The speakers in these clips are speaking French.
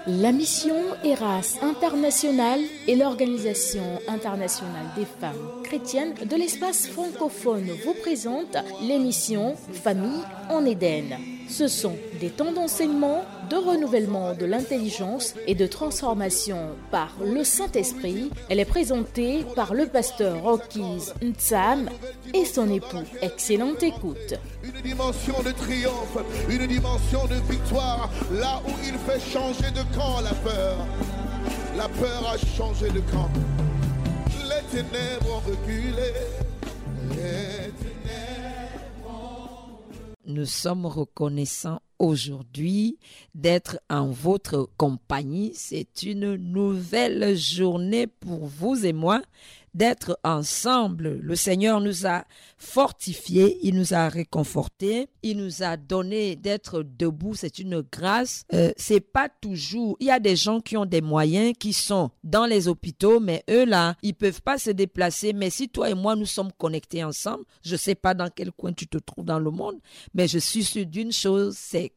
La mission Eras International est l'Organisation internationale des femmes chrétiennes de l'espace francophone vous présente l'émission Famille en Éden. Ce sont des temps d'enseignement, de renouvellement de l'intelligence et de transformation par le Saint-Esprit. Elle est présentée par le pasteur Rocky's Ntsam et son époux. Excellente écoute. Une dimension de triomphe, une dimension de victoire, là où il fait changer de camp la peur. La peur a changé de camp. Les ténèbres ont reculé. Les ténèbres ont... Nous sommes reconnaissants aujourd'hui d'être en votre compagnie. C'est une nouvelle journée pour vous et moi d'être ensemble. Le Seigneur nous a fortifiés, il nous a réconfortés, il nous a donné d'être debout. C'est une grâce. C'est pas toujours. Il y a des gens qui ont des moyens, qui sont dans les hôpitaux, mais eux là, ils peuvent pas se déplacer. Mais si toi et moi nous sommes connectés ensemble, je sais pas dans quel coin tu te trouves dans le monde, mais je suis sûre d'une chose, c'est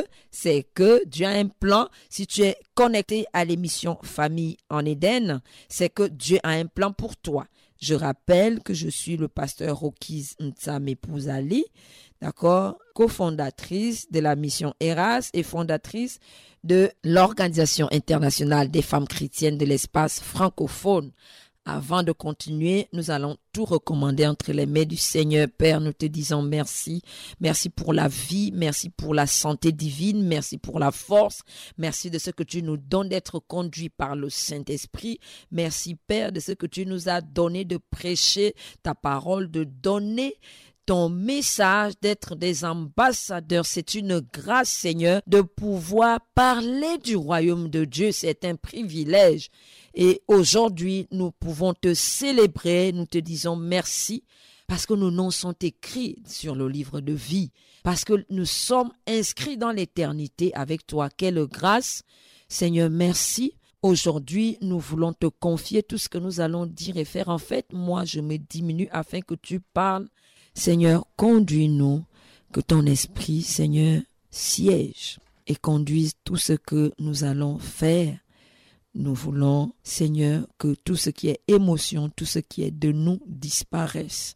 que Dieu a un plan. Si tu es connecté à l'émission Famille en Éden, c'est que Dieu a un plan pour toi. Je rappelle que je suis le pasteur Rocky's Ntsam épouse Ali, d'accord, cofondatrice de la mission Eras et fondatrice de l'Organisation internationale des femmes chrétiennes de l'espace francophone. Avant de continuer, nous allons tout recommander entre les mains du Seigneur. Père, nous te disons merci. Merci pour la vie, merci pour la santé divine, merci pour la force. Merci de ce que tu nous donnes d'être conduits par le Saint-Esprit. Merci, Père, de ce que tu nous as donné de prêcher ta parole, de donner ton message, d'être des ambassadeurs. C'est une grâce, Seigneur, de pouvoir parler du royaume de Dieu. C'est un privilège. Et aujourd'hui, nous pouvons te célébrer. Nous te disons merci parce que nos noms sont écrits sur le livre de vie. Parce que nous sommes inscrits dans l'éternité avec toi. Quelle grâce. Seigneur, merci. Aujourd'hui, nous voulons te confier tout ce que nous allons dire et faire. En fait, moi, je me diminue afin que tu parles. Seigneur, conduis-nous, que ton esprit, Seigneur, siège et conduise tout ce que nous allons faire. Nous voulons, Seigneur, que tout ce qui est émotion, tout ce qui est de nous disparaisse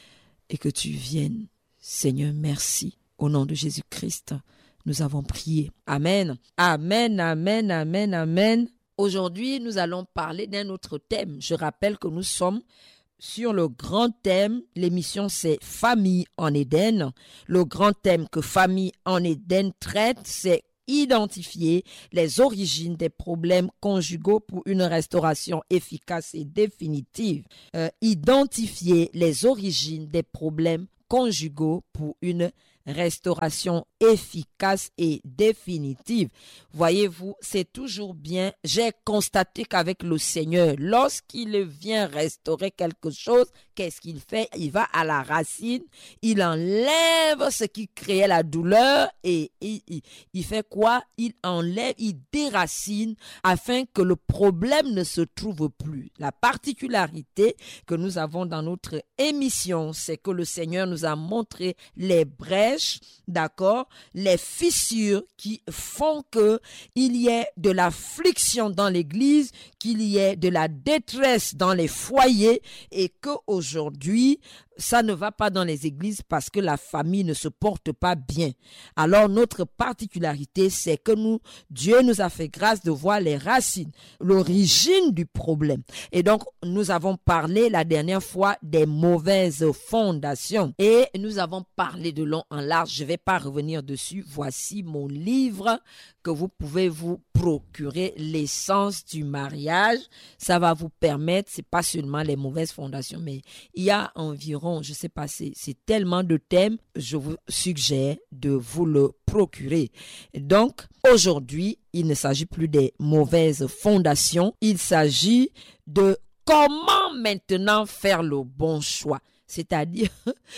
et que tu viennes. Seigneur, merci. Au nom de Jésus-Christ, nous avons prié. Amen. Amen, amen, amen, amen. Aujourd'hui, nous allons parler d'un autre thème. Je rappelle que nous sommes sur le grand thème, l'émission c'est Famille en Éden. Le grand thème que Famille en Éden traite, c'est identifier les origines des problèmes conjugaux pour une restauration efficace et définitive. Identifier les origines des problèmes conjugaux pour une restauration efficace et définitive. Voyez-vous, c'est toujours bien. J'ai constaté qu'avec le Seigneur, lorsqu'il vient restaurer quelque chose, qu'est-ce qu'il fait? Il va à la racine, il enlève ce qui créait la douleur et il fait quoi? Il enlève, il déracine afin que le problème ne se trouve plus. La particularité que nous avons dans notre émission, c'est que le Seigneur nous a montré les brèches, d'accord, les fissures qui font que il y ait de l'affliction dans l'église, qu'il y ait de la détresse dans les foyers et que aujourd'hui ça ne va pas dans les églises parce que la famille ne se porte pas bien. Alors notre particularité, c'est que Dieu nous a fait grâce de voir les racines, l'origine du problème. Et donc nous avons parlé la dernière fois des mauvaises fondations et nous avons parlé de long en large. Je ne vais pas revenir dessus. Voici mon livre que vous pouvez vous procurer, l'essence du mariage. Ça va vous permettre, c'est pas seulement les mauvaises fondations, mais il y a environ, je sais pas, c'est tellement de thèmes, je vous suggère de vous le procurer. Donc, aujourd'hui, il ne s'agit plus des mauvaises fondations, il s'agit de comment maintenant faire le bon choix. C'est-à-dire,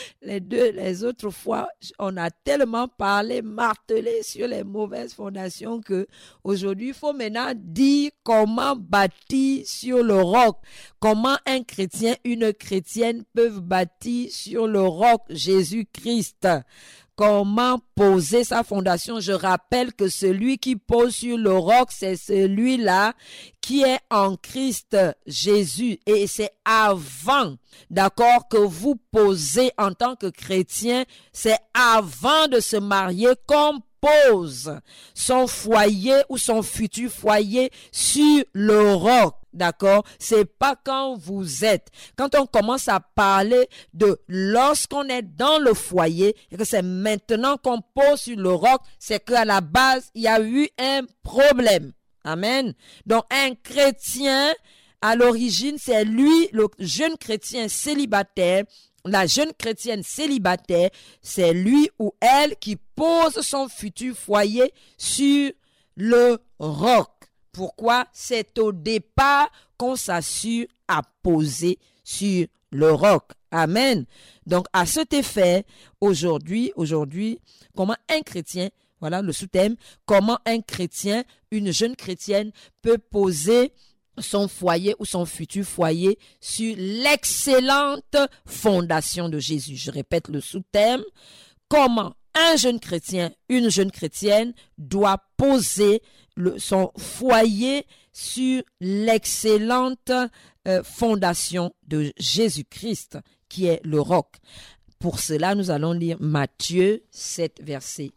les autres fois, on a tellement parlé, martelé sur les mauvaises fondations que aujourd'hui, il faut maintenant dire comment bâtir sur le roc. Comment un chrétien, une chrétienne peuvent bâtir sur le roc Jésus-Christ. comment poser sa fondation. Je rappelle que celui qui pose sur le roc, c'est celui-là qui est en Christ Jésus. Et c'est avant, d'accord, que vous posez en tant que chrétien, c'est avant de se marier qu'on pose son foyer ou son futur foyer sur le roc. D'accord? C'est pas quand vous êtes. Quand on commence à parler de lorsqu'on est dans le foyer et que c'est maintenant qu'on pose sur le roc, c'est qu'à la base, il y a eu un problème. Amen. Donc, un chrétien, à l'origine, c'est lui, le jeune chrétien célibataire. La jeune chrétienne célibataire, c'est lui ou elle qui pose son futur foyer sur le roc. Pourquoi? C'est au départ qu'on s'assure à poser sur le roc. Amen. Donc, à cet effet, aujourd'hui, comment un chrétien, voilà le sous-thème, comment un chrétien, une jeune chrétienne peut poser son foyer ou son futur foyer sur l'excellente fondation de Jésus. Je répète le sous-thème, comment un jeune chrétien, une jeune chrétienne doit poser son foyer sur l'excellente fondation de Jésus-Christ, qui est le roc. Pour cela, nous allons lire Matthieu 7, verset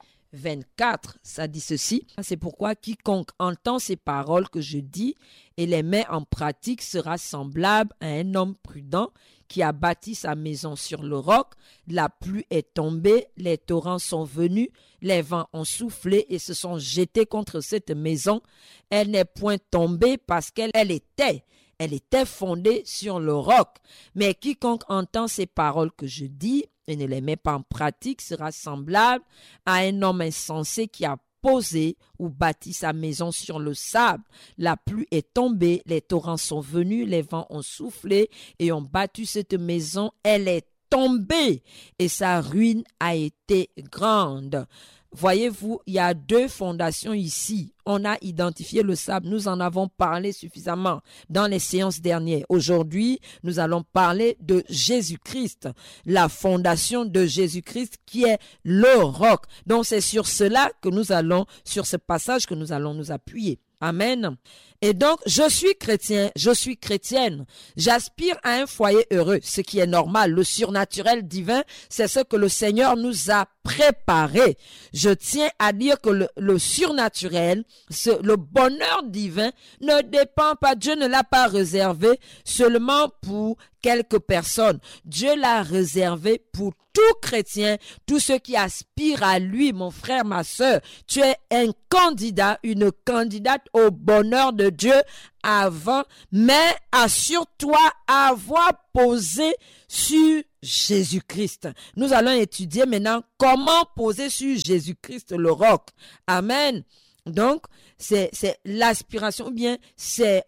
24. Ça dit ceci: c'est pourquoi quiconque entend ces paroles que je dis et les met en pratique sera semblable à un homme prudent qui a bâti sa maison sur le roc. La pluie est tombée, les torrents sont venus, les vents ont soufflé et se sont jetés contre cette maison. Elle n'est point tombée parce qu'elle était fondée sur le roc. Mais quiconque entend ces paroles que je dis et ne les met pas en pratique sera semblable à un homme insensé qui a posé ou bâti sa maison sur le sable. La pluie est tombée, les torrents sont venus, les vents ont soufflé et ont battu cette maison. Elle est tombée et sa ruine a été grande. Voyez-vous, il y a deux fondations ici. On a identifié le sable. Nous en avons parlé suffisamment dans les séances dernières. Aujourd'hui, nous allons parler de Jésus-Christ, la fondation de Jésus-Christ qui est le roc. Donc, c'est sur cela que nous allons, sur ce passage que nous allons nous appuyer. Amen. Et donc, je suis chrétien, je suis chrétienne. J'aspire à un foyer heureux, ce qui est normal. Le surnaturel divin, c'est ce que le Seigneur nous a préparé. Je tiens à dire que le surnaturel, le bonheur divin ne dépend pas, Dieu ne l'a pas réservé seulement pour quelques personnes. Dieu l'a réservé pour tout chrétien, tous ceux qui aspirent à lui, mon frère, ma sœur. Tu es un candidat, une candidate au bonheur de Dieu avant, mais assure-toi avoir posé sur Jésus-Christ. Nous allons étudier maintenant comment poser sur Jésus-Christ le roc. Amen. Donc, c'est l'aspiration, ou bien c'est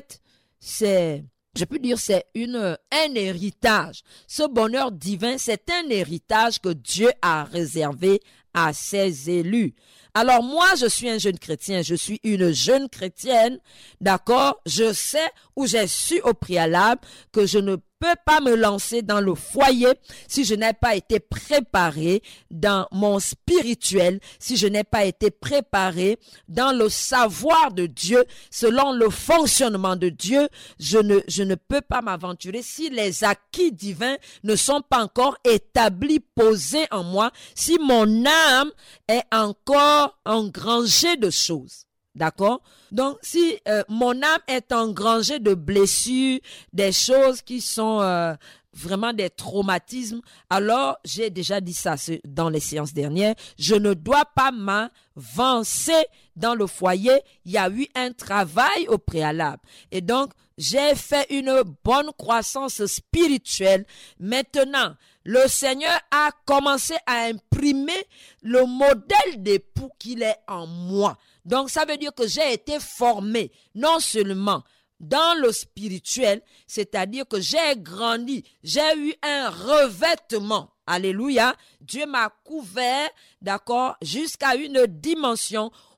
un héritage. Ce bonheur divin, c'est un héritage que Dieu a réservé à ses élus. Alors moi, je suis un jeune chrétien, je suis une jeune chrétienne, d'accord? Je sais ou j'ai su au préalable que je ne peux pas me lancer dans le foyer si je n'ai pas été préparé dans mon spirituel, si je n'ai pas été préparé dans le savoir de Dieu, selon le fonctionnement de Dieu. Je ne peux pas m'aventurer si les acquis divins ne sont pas encore établis, posés en moi, si mon âme est encore engrangée de choses. D'accord? Donc, si mon âme est engrangée de blessures, des choses qui sont vraiment des traumatismes, alors, j'ai déjà dit ça dans les séances dernières, je ne dois pas m'avancer dans le foyer. Il y a eu un travail au préalable. Et donc, j'ai fait une bonne croissance spirituelle. Maintenant, le Seigneur a commencé à imprimer le modèle d'époux qu'il est en moi. Donc, ça veut dire que j'ai été formé non seulement dans le spirituel, c'est-à-dire que j'ai grandi, j'ai eu un revêtement. Alléluia. Dieu m'a couvert, d'accord, jusqu'à une dimension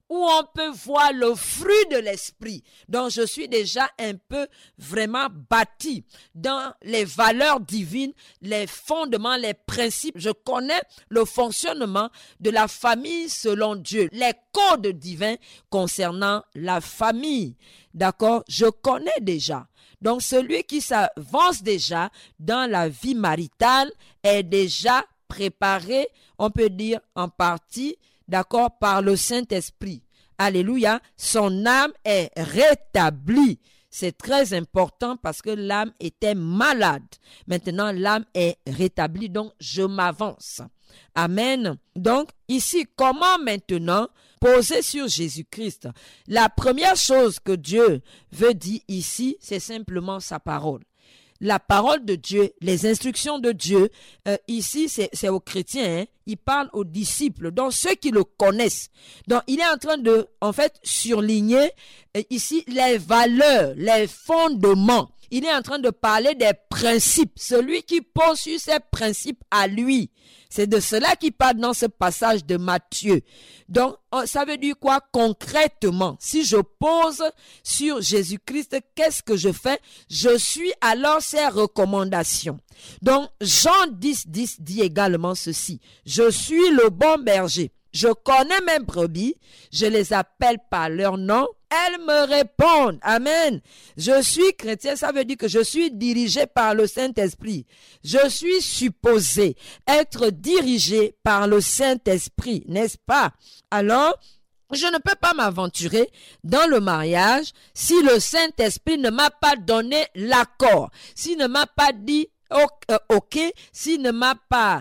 où on peut voir le fruit de l'esprit. Donc, je suis déjà un peu vraiment bâti dans les valeurs divines, les fondements, les principes. Je connais le fonctionnement de la famille selon Dieu, les codes divins concernant la famille. D'accord? Je connais déjà. Donc, celui qui s'avance déjà dans la vie maritale est déjà préparé, on peut dire en partie, d'accord, par le Saint-Esprit. Alléluia. Son âme est rétablie. C'est très important parce que l'âme était malade. Maintenant, l'âme est rétablie, donc je m'avance. Amen. Donc, ici, comment maintenant poser sur Jésus-Christ? La première chose que Dieu veut dire ici, c'est simplement sa parole. La parole de Dieu, les instructions de Dieu, ici c'est aux chrétiens, hein, il parle aux disciples, donc ceux qui le connaissent. Donc il est en train de, en fait, surligner ici les valeurs, les fondements. Il est en train de parler des principes, celui qui pose sur ces principes à lui. C'est de cela qu'il parle dans ce passage de Matthieu. Donc, ça veut dire quoi concrètement? Si je pose sur Jésus-Christ, qu'est-ce que je fais? Je suis alors ses recommandations. Donc, Jean 10:10 dit également ceci. Je suis le bon berger. Je connais mes brebis. Je les appelle par leur nom. Elles me répondent. Amen. Je suis chrétien, ça veut dire que je suis dirigé par le Saint-Esprit. Je suis supposé être dirigé par le Saint-Esprit, n'est-ce pas? Alors, je ne peux pas m'aventurer dans le mariage si le Saint-Esprit ne m'a pas donné l'accord, s'il ne m'a pas dit OK, s'il ne m'a pas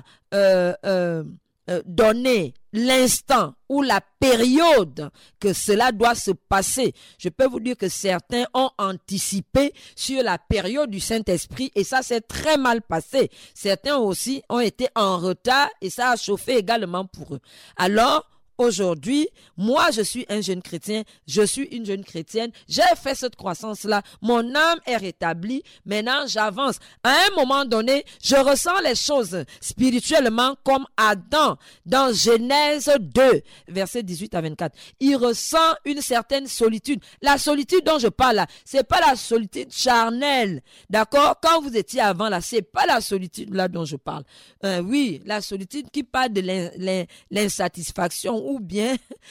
donné l'instant ou la période que cela doit se passer. Je peux vous dire que certains ont anticipé sur la période du Saint-Esprit et ça s'est très mal passé. Certains aussi ont été en retard et ça a chauffé également pour eux. Alors, aujourd'hui, moi je suis un jeune chrétien, je suis une jeune chrétienne, j'ai fait cette croissance-là, mon âme est rétablie, maintenant j'avance. À un moment donné, je ressens les choses spirituellement comme Adam dans Genèse 2, versets 18 à 24. Il ressent une certaine solitude. La solitude dont je parle là, c'est pas la solitude charnelle, d'accord? Quand vous étiez avant là, c'est pas la solitude là dont je parle. Oui, la solitude qui parle de l'insatisfaction ou bien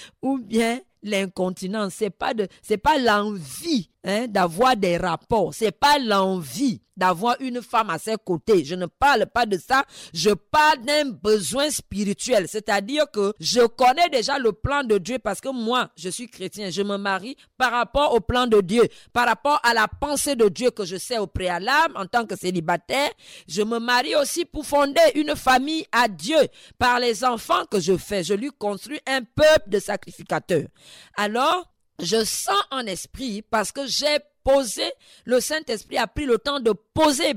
l'incontinence, c'est pas l'envie d'avoir des rapports, c'est pas l'envie d'avoir une femme à ses côtés. Je ne parle pas de ça, je parle d'un besoin spirituel, c'est-à-dire que je connais déjà le plan de Dieu parce que moi, je suis chrétien, je me marie par rapport au plan de Dieu, par rapport à la pensée de Dieu que je sais au préalable en tant que célibataire. Je me marie aussi pour fonder une famille à Dieu par les enfants que je fais. Je lui construis un peuple de sacrificateurs. Alors, je sens en esprit parce que j'ai posé, le Saint-Esprit a pris le temps de poser,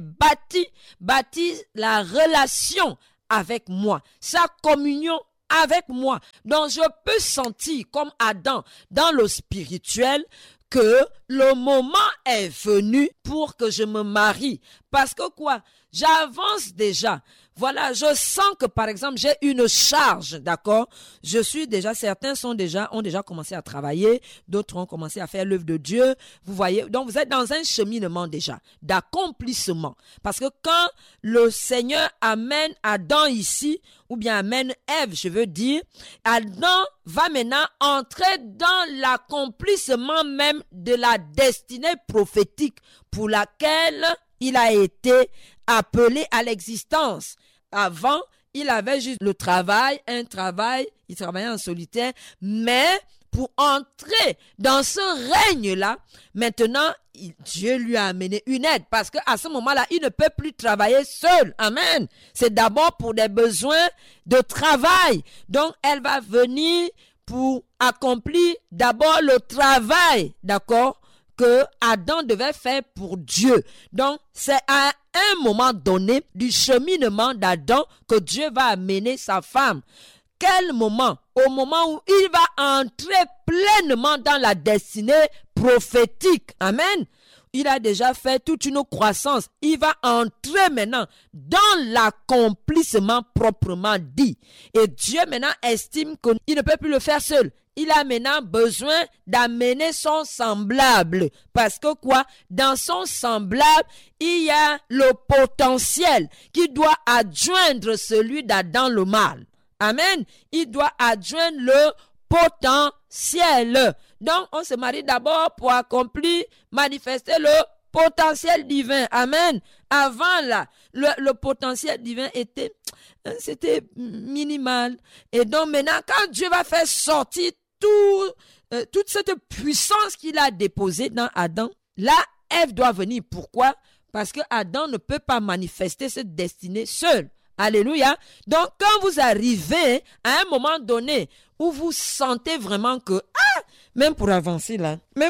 bâti la relation avec moi, sa communion avec moi. Donc je peux sentir comme Adam dans le spirituel que le moment est venu pour que je me marie. Parce que quoi? J'avance déjà. Voilà, je sens que par exemple, j'ai une charge, d'accord? Certains ont déjà commencé à travailler, d'autres ont commencé à faire l'œuvre de Dieu. Vous voyez, donc vous êtes dans un cheminement déjà, d'accomplissement. Parce que quand le Seigneur amène Adam ici, ou bien amène Ève, je veux dire, Adam va maintenant entrer dans l'accomplissement même de la destinée prophétique pour laquelle il a été appelé à l'existence. Avant, il avait juste il travaillait en solitaire, mais pour entrer dans ce règne-là, maintenant, Dieu lui a amené une aide parce qu'à ce moment-là, il ne peut plus travailler seul. Amen. C'est d'abord pour des besoins de travail. Donc, elle va venir pour accomplir d'abord le travail, d'accord, que Adam devait faire pour Dieu. Donc, c'est à un moment donné du cheminement d'Adam que Dieu va amener sa femme. Quel moment? Au moment où il va entrer pleinement dans la destinée prophétique. Amen. Il a déjà fait toute une croissance. Il va entrer maintenant dans l'accomplissement proprement dit. Et Dieu maintenant estime qu'il ne peut plus le faire seul. il a maintenant besoin d'amener son semblable. Parce que quoi? Dans son semblable, il y a le potentiel qui doit adjoindre celui d'Adam le mâle. Amen. Il doit adjoindre le potentiel. Donc, on se marie d'abord pour accomplir, manifester le potentiel divin. Amen. Avant là, le potentiel divin c'était minimal. Et donc maintenant, quand Dieu va faire sortir toute cette puissance qu'il a déposée dans Adam, là, Ève doit venir. Pourquoi? Parce que Adam ne peut pas manifester cette destinée seul. Alléluia. Donc, quand vous arrivez à un moment donné où vous sentez vraiment que, même pour avancer,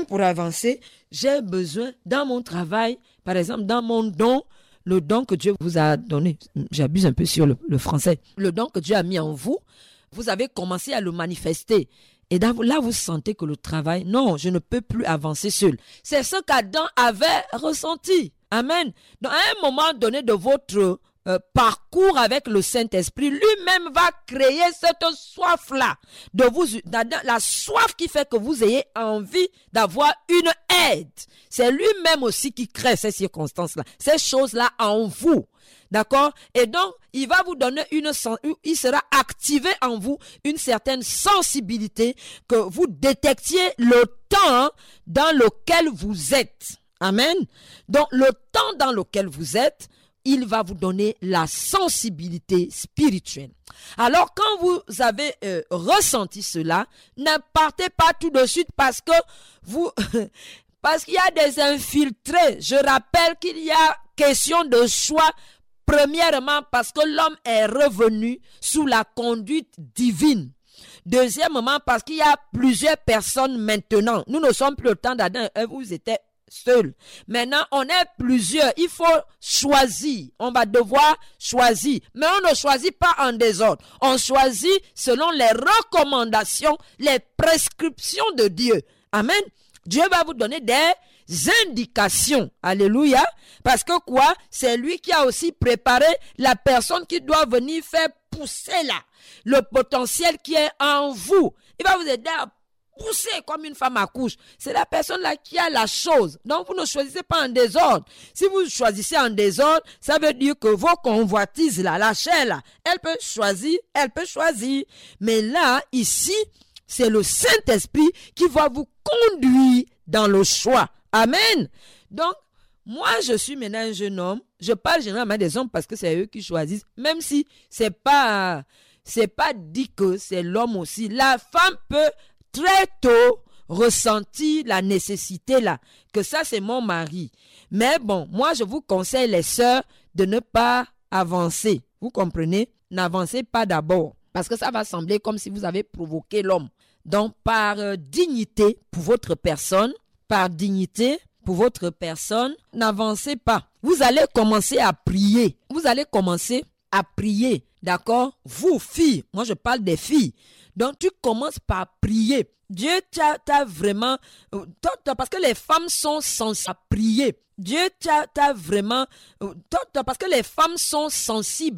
j'ai besoin dans mon travail, par exemple, dans mon don, le don que Dieu vous a donné. J'abuse un peu sur le français. Le don que Dieu a mis en vous, vous avez commencé à le manifester. Et là, vous sentez que le travail, non, je ne peux plus avancer seul. C'est ce qu'Adam avait ressenti. Amen. Donc, à un moment donné de votre parcours avec le Saint-Esprit, lui-même va créer cette soif-là, la soif qui fait que vous ayez envie d'avoir une aide. C'est lui-même aussi qui crée ces circonstances-là, ces choses-là en vous. D'accord? Et donc, il va vous donner il sera activé en vous une certaine sensibilité que vous détectiez le temps dans lequel vous êtes. Amen. Donc, le temps dans lequel vous êtes, il va vous donner la sensibilité spirituelle. Alors, quand vous avez ressenti cela, ne partez pas tout de suite parce qu'il y a des infiltrés. Je rappelle qu'il y a question de choix. Premièrement, parce que l'homme est revenu sous la conduite divine. Deuxièmement, parce qu'il y a plusieurs personnes maintenant. Nous ne sommes plus au temps d'Adam et Ève, vous étiez seuls. Maintenant, on est plusieurs. Il faut choisir. On va devoir choisir. Mais on ne choisit pas en désordre. On choisit selon les recommandations, les prescriptions de Dieu. Amen. Dieu va vous donner des indications. Alléluia. Parce que quoi? C'est lui qui a aussi préparé la personne qui doit venir faire pousser là le potentiel qui est en vous. Il va vous aider à pousser comme une femme accouche. C'est la personne là qui a la chose. Donc vous ne choisissez pas en désordre. Si vous choisissez en désordre, ça veut dire que vos convoitises là, la chair là, elle peut choisir. Mais là, ici, c'est le Saint-Esprit qui va vous conduire dans le choix. Amen. Donc, moi, je suis maintenant un jeune homme. Je parle généralement des hommes parce que c'est eux qui choisissent. Même si c'est pas dit que c'est l'homme aussi. La femme peut très tôt ressentir la nécessité là. Que ça, c'est mon mari. Mais bon, moi, je vous conseille, les sœurs, de ne pas avancer. Vous comprenez? N'avancez pas d'abord. Parce que ça va sembler comme si vous avez provoqué l'homme. Donc, par dignité pour votre personne, n'avancez pas. Vous allez commencer à prier. D'accord? Vous, filles, moi je parle des filles. Donc, tu commences par prier. Dieu t'a vraiment... Parce que les femmes sont censées prier. Dieu t'a vraiment... Parce que les femmes sont sensibles